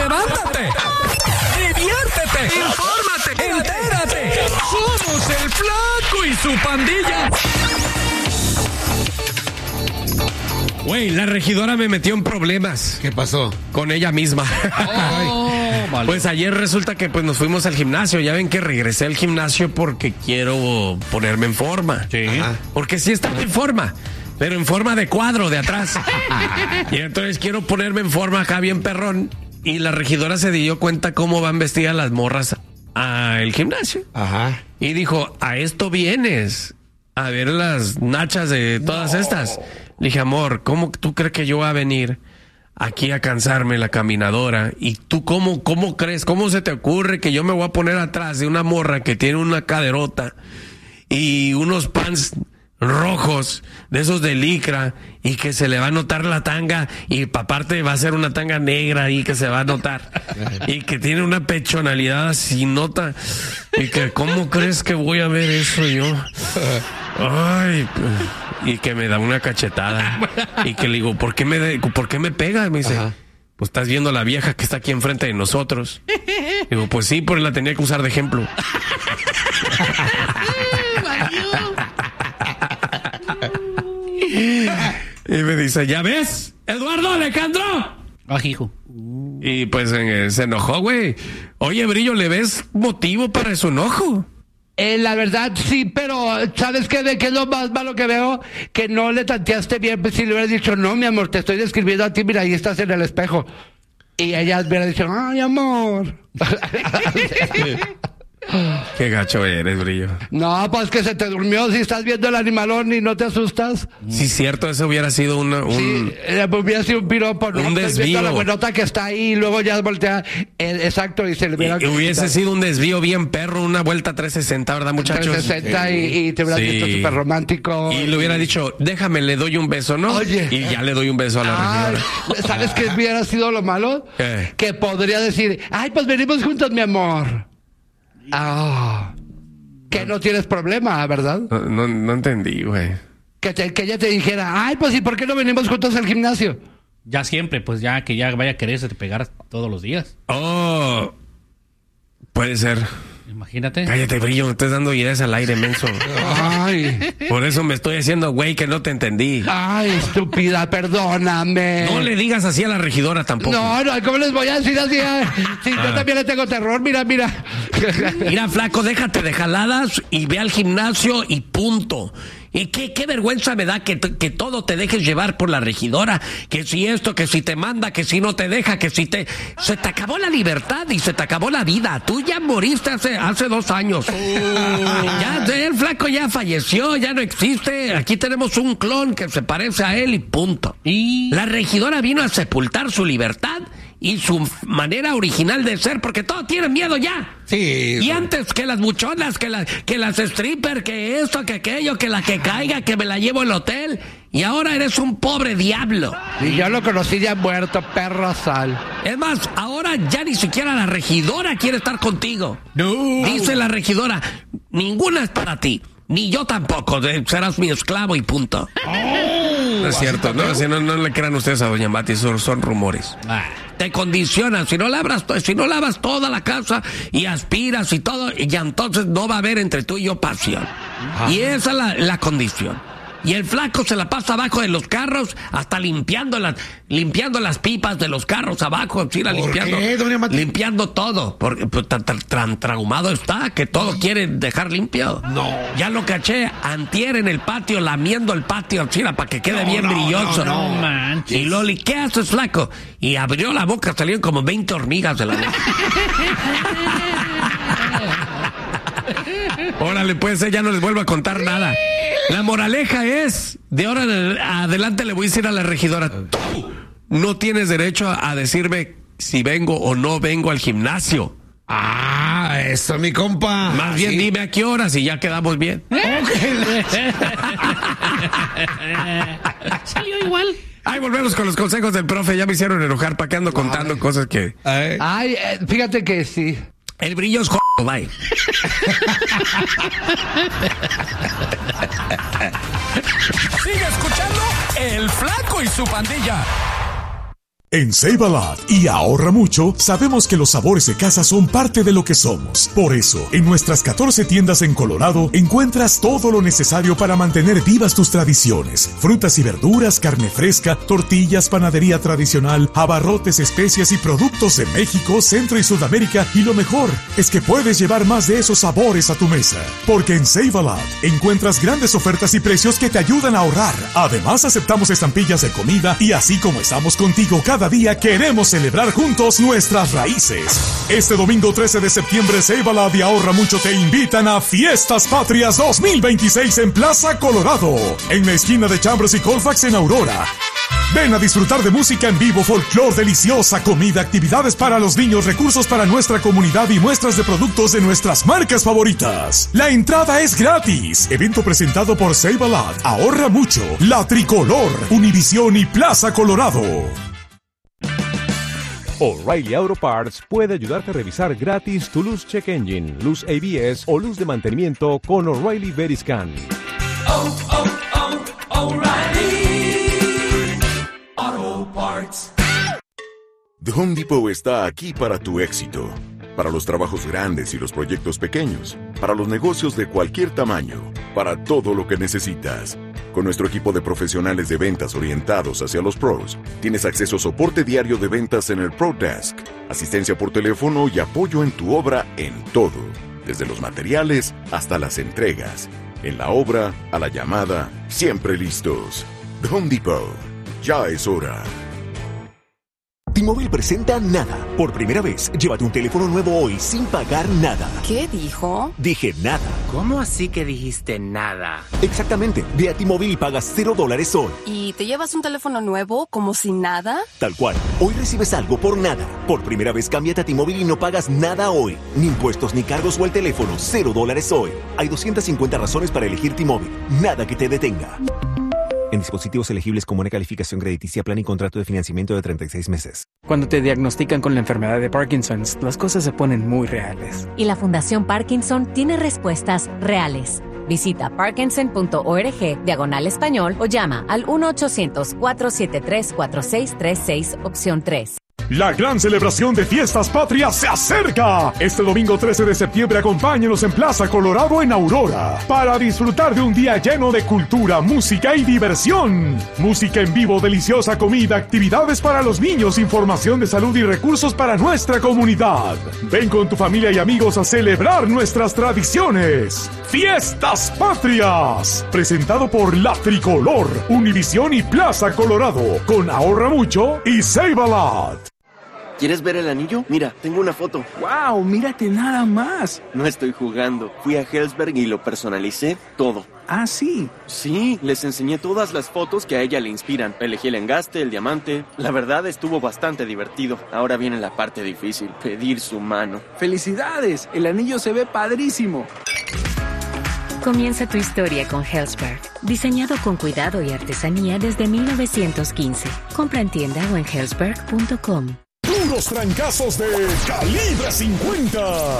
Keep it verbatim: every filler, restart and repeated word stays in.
levántate, diviértete, infórmate, entérate. Somos el Flaco y su pandilla. Güey, la regidora me metió en problemas. ¿Qué pasó? Con ella misma. Oh, vale. Pues ayer resulta que pues nos fuimos al gimnasio. Ya ven que regresé al gimnasio porque quiero ponerme en forma. Sí. Ajá. Porque sí estaba en forma, pero en forma de cuadro, de atrás. Y entonces quiero ponerme en forma acá bien perrón. Y la regidora se dio cuenta cómo van vestidas las morras al gimnasio. Ajá. Y dijo, a esto vienes, a ver las nachas de todas no. estas. Le dije, amor, ¿cómo tú crees que yo voy a venir aquí a cansarme la caminadora? ¿Y tú cómo, cómo crees, cómo se te ocurre que yo me voy a poner atrás de una morra que tiene una caderota y unos pants rojos de esos de licra y que se le va a notar la tanga y aparte va a ser una tanga negra ahí que se va a notar y que tiene una pechonalidad así nota y que cómo crees que voy a ver eso yo? Ay, y que me da una cachetada y que le digo, ¿por qué me de, ¿por qué me pega? Me dice, ajá. Pues estás viendo a la vieja que está aquí enfrente de nosotros. Digo, pues sí, pero la tenía que usar de ejemplo. Y me dice, ¿ya ves? Eduardo Alejandro. Ah, hijo. Y pues eh, se enojó, güey. Oye, Brillo, ¿le ves motivo para su enojo? Eh, la verdad, sí, pero ¿sabes qué? ¿De qué es lo más malo que veo? Que no le tanteaste bien. Pues si le hubieras dicho, no, mi amor, te estoy describiendo a ti, mira, ahí estás en el espejo. Y ella hubiera dicho, ay, amor. Qué gacho eres, Brillo. No, pues que se te durmió si estás viendo el animalón y no te asustas. Sí, cierto, eso hubiera sido una, un... Sí, eh, hubiera sido un piropo. Un no, desvío. La buenota que está ahí y luego ya voltea. Eh, exacto, y se le hubiera... Y, hubiese sido un desvío bien perro, una vuelta trescientos sesenta, ¿verdad, muchachos? trescientos sesenta sí. y, y te hubieras sí. visto súper romántico. Y le hubiera dicho, déjame, le doy un beso, ¿no? Oye. Y ya le doy un beso a la ay, regidora. ¿Sabes qué hubiera sido lo malo? ¿Qué? Que podría decir, ay, pues venimos juntos, mi amor. Ah, que no tienes problema, ¿verdad? No, no, no entendí, güey. Que, te, que ella te dijera, ay, pues ¿y por qué no venimos juntos al gimnasio? Ya siempre, pues ya que ya vaya a quererse pegar todos los días. Oh, puede ser. Imagínate. Cállate, Brillo, me estás dando ideas al aire, menso. Ay. Por eso me estoy haciendo, güey, que no te entendí. Ay, estúpida, perdóname. No le digas así a la regidora tampoco. No, no, ¿cómo les voy a decir así? Si ah. yo también le tengo terror, mira, mira. Mira, flaco, déjate de jaladas y ve al gimnasio y punto. Y qué, qué vergüenza me da que, que todo te dejes llevar por la regidora, que si esto, que si te manda, que si no te deja, que si te... Se te acabó la libertad y se te acabó la vida. Tú ya moriste hace, hace dos años. Oh. Ya, el flaco ya falleció, ya no existe. Aquí tenemos un clon que se parece a él y punto. ¿Y? La regidora vino a sepultar su libertad y su manera original de ser, porque todos tienen miedo ya. Sí. Y antes que las buchonas, que, la, que las strippers, que esto, que aquello, que la que caiga, que me la llevo al hotel. Y ahora eres un pobre diablo. Y yo lo conocí ya muerto, perro sal. Es más, ahora ya ni siquiera la regidora quiere estar contigo. No. Dice la regidora, ninguna es para ti. Ni yo tampoco, serás mi esclavo y punto. Oh, no es cierto, no, si no, no le crean ustedes a doña Mati, son, son rumores. Ah. Te condicionan, si no lavas, si no lavas toda la casa y aspiras y todo, y entonces no va a haber entre tú y yo pasión. Ah. Y esa es la, la condición. Y el flaco se la pasa abajo de los carros, hasta limpiando las, limpiando las pipas de los carros abajo, sí, la limpiando, qué, doña Mati? limpiando todo, porque pues, tan, tan, tan traumado está que todo quiere dejar limpio. No. Ya lo caché antier en el patio, lamiendo el patio, sí, para que quede no, bien no, brilloso. No, no, manches. Y Loli, ¿qué haces, flaco? Y abrió la boca, salieron como veinte hormigas de la boca. Órale, pues, ya no les vuelvo a contar nada. La moraleja es, de ahora en adelante le voy a decir a la regidora, tú no tienes derecho a decirme si vengo o no vengo al gimnasio. Ah, eso, mi compa. Más bien ¿sí? Dime a qué horas y ya quedamos bien. Salió igual. Ay, volvemos con los consejos del profe. Ya me hicieron enojar, ¿para qué ando contando Ay. cosas que... Ay, Ay eh, fíjate que sí. El brillo es j***, bye. Sigue escuchando El Flaco y su pandilla. En Save a Lot y Ahorra Mucho, sabemos que los sabores de casa son parte de lo que somos. Por eso, en nuestras catorce tiendas en Colorado, encuentras todo lo necesario para mantener vivas tus tradiciones. Frutas y verduras, carne fresca, tortillas, panadería tradicional, abarrotes, especias y productos de México, Centro y Sudamérica. Y lo mejor es que puedes llevar más de esos sabores a tu mesa. Porque en Save a Lot encuentras grandes ofertas y precios que te ayudan a ahorrar. Además, aceptamos estampillas de comida y así como estamos contigo cada día, queremos celebrar juntos nuestras raíces. Este domingo trece de septiembre, Save a Lot y Ahorra Mucho te invitan a Fiestas Patrias dos mil veintiséis en Plaza Colorado, en la esquina de Chambers y Colfax en Aurora. Ven a disfrutar de música en vivo, folclor deliciosa, comida, actividades para los niños, recursos para nuestra comunidad y muestras de productos de nuestras marcas favoritas. La entrada es gratis. Evento presentado por Save a Lot, Ahorra Mucho, La Tricolor, Univisión y Plaza Colorado. O'Reilly Auto Parts puede ayudarte a revisar gratis tu luz check engine, luz A B S o luz de mantenimiento con O'Reilly Veriscan. Oh, oh, oh, O'Reilly Auto Parts. The Home Depot está aquí para tu éxito. Para los trabajos grandes y los proyectos pequeños. Para los negocios de cualquier tamaño. Para todo lo que necesitas. Con nuestro equipo de profesionales de ventas orientados hacia los pros, tienes acceso a soporte diario de ventas en el Pro Desk, asistencia por teléfono y apoyo en tu obra en todo, desde los materiales hasta las entregas. En la obra, a la llamada, siempre listos. The Home Depot. Ya es hora. T-Mobile presenta Nada. Por primera vez, llévate un teléfono nuevo hoy sin pagar nada. ¿Qué dijo? Dije nada. ¿Cómo así que dijiste nada? Exactamente. Ve a T-Mobile y pagas cero dólares hoy. ¿Y te llevas un teléfono nuevo como si nada? Tal cual. Hoy recibes algo por nada. Por primera vez, cámbiate a T-Mobile y no pagas nada hoy. Ni impuestos ni cargos o el teléfono. Cero dólares hoy. Hay doscientas cincuenta razones para elegir T-Mobile. Nada que te detenga. En dispositivos elegibles con buena calificación crediticia, plan y contrato de financiamiento de treinta y seis meses. Cuando te diagnostican con la enfermedad de Parkinson, las cosas se ponen muy reales. Y la Fundación Parkinson tiene respuestas reales. Visita parkinson.org, diagonal español, o llama al uno ochocientos, cuatro siete tres, cuatro seis tres seis, opción tres. La gran celebración de Fiestas Patrias se acerca. Este domingo trece de septiembre acompáñenos en Plaza Colorado en Aurora para disfrutar de un día lleno de cultura, música y diversión. Música en vivo, deliciosa comida, actividades para los niños, información de salud y recursos para nuestra comunidad. Ven con tu familia y amigos a celebrar nuestras tradiciones. Fiestas Patrias, presentado por La Tricolor, Univisión y Plaza Colorado, con Ahorra Mucho y Save a Lot. ¿Quieres ver el anillo? Mira, tengo una foto. ¡Wow! ¡Mírate nada más! No estoy jugando. Fui a Helzberg y lo personalicé todo. ¿Ah, sí? Sí, les enseñé todas las fotos que a ella le inspiran. Elegí el engaste, el diamante. La verdad estuvo bastante divertido. Ahora viene la parte difícil, pedir su mano. ¡Felicidades! El anillo se ve padrísimo. Comienza tu historia con Helzberg. Diseñado con cuidado y artesanía desde mil novecientos quince. Compra en tienda o en helzberg punto com. Puros trancazos de Calibre cincuenta.